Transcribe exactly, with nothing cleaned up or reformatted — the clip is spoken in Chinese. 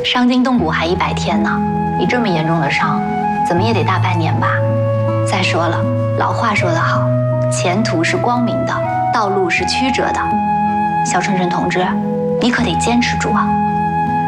伤筋动骨还一百天呢，你这么严重的伤，怎么也得大半年吧？再说了，老话说得好，前途是光明的，道路是曲折的。小春春同志，你可得坚持住啊！